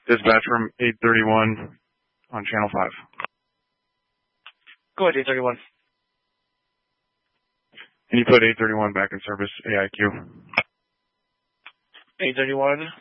Dispatch from 831 on Channel 5. Go ahead, 831. Can you put 831 back in service, AIQ? 831,